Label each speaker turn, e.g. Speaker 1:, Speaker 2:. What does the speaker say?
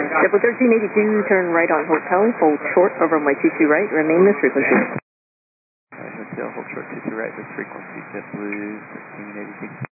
Speaker 1: Double 1382, turn right on hotel, hold short over runway 22 right, remain this frequency.
Speaker 2: Hotel, hold short 22 right, this frequency, JetBlue 1382.